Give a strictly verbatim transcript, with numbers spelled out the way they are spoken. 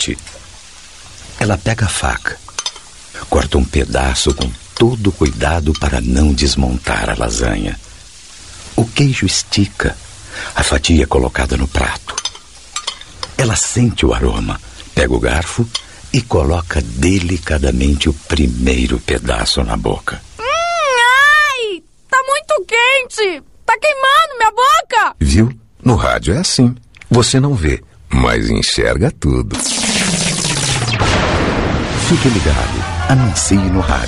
quente. Ela pega a faca, corta um pedaço com todo cuidado para não desmontar a lasanha. O queijo estica, a fatia é colocada no prato. Ela sente o aroma, pega o garfo e coloca delicadamente o primeiro pedaço na boca. Hum, ai! Tá muito quente! Tá queimando minha boca! Viu? No rádio é assim. Você não vê, mas enxerga tudo. Fique ligado, anuncie no rádio.